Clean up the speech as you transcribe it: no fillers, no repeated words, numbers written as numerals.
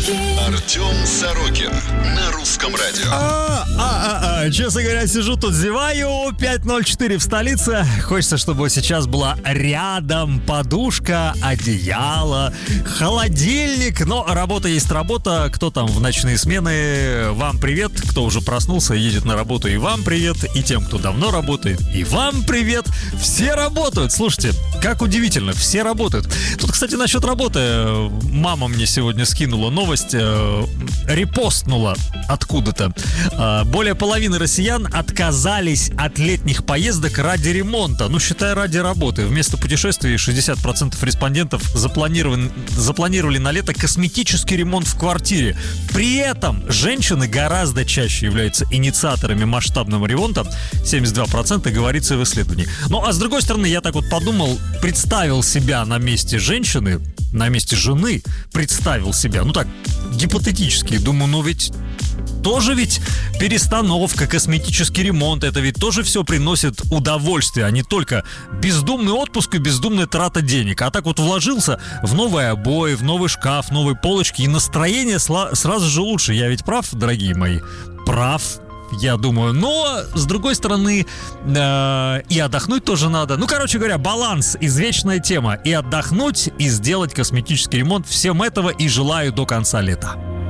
Артем Сорокин на Русском радио. Честно говоря, сижу тут, зеваю. 5:04 в столице. Хочется, чтобы сейчас была рядом подушка, одеяло, холодильник. Но работа есть работа. Кто там в ночные смены, вам привет. Кто уже проснулся, едет на работу, и вам привет. И тем, кто давно работает, и вам привет. Все работают. Слушайте, как удивительно, все работают. Тут, кстати, насчет работы. Мама мне сегодня скинула новость, репостнула откуда-то. Более половины россиян отказались от летних поездок ради ремонта. Ну, считай, ради работы. Вместо путешествий 60% респондентов запланировали на лето косметический ремонт в квартире. При этом женщины гораздо чаще являются инициаторами масштабного ремонта. 72% говорится в исследовании. Ну, а с другой стороны, я так вот подумал, представил себя на месте женщины, на месте жены, представил себя, ну так, гипотетически. Думаю, ну ведь тоже перестановка, косметический ремонт, это ведь тоже все приносит удовольствие, а не только бездумный отпуск и бездумная трата денег. А так вот вложился в новые обои, в новый шкаф, новые полочки, и настроение сразу же лучше. Я ведь прав, дорогие мои? Прав, я думаю. Но, с другой стороны, и отдохнуть тоже надо. Ну, короче говоря, баланс, извечная тема. И отдохнуть, и сделать косметический ремонт. Всем этого и желаю до конца лета.